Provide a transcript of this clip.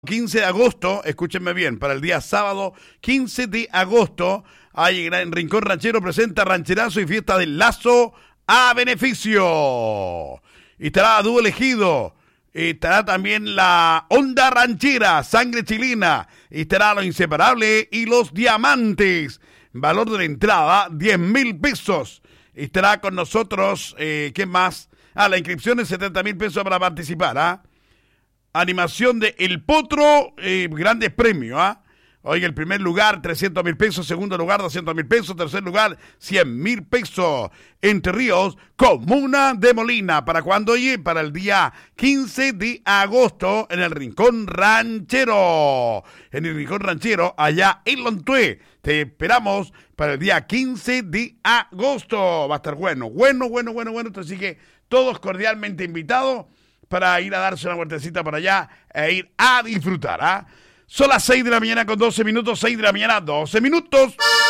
15 de agosto, escúchenme bien, para el día sábado 15 de agosto, hay en Rincón Ranchero presenta Rancherazo y Fiesta del Lazo a beneficio. Y estará Dúo Elegido, estará también la Onda Ranchera, Sangre Chilena, estará Lo Inseparable y Los Diamantes. Valor de la entrada, 10,000 pesos. Estará con nosotros, ¿qué más? La inscripción es 70,000 pesos para participar, Animación de El Potro, grandes premios, Oiga, el primer lugar, 300,000 pesos. Segundo lugar, 200,000 pesos. Tercer lugar, 100,000 pesos. Entre Ríos, Comuna de Molina. ¿Para cuándo? Oye, para el día 15 de agosto en el Rincón Ranchero. En el Rincón Ranchero, allá en Lontué. Te esperamos para el día 15 de agosto. Va a estar bueno. Así que todos cordialmente invitados para ir a darse una vueltecita por allá e ir a disfrutar, Son las 6 de la mañana con 12 minutos, 6 de la mañana, 12 minutos.